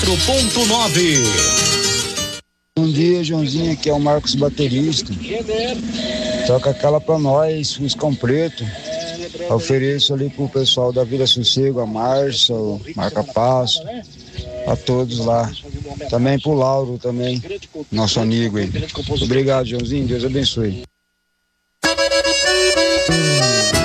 Bom dia, Joãozinho, aqui é o Marcos Baterista. Toca aquela pra nós, Fuscão Preto. Ofereço ali pro pessoal da Vila Sossego, a Márcia, o Marca Passo, a todos lá. Também pro Lauro também, nosso amigo aí. Obrigado, Joãozinho, Deus abençoe.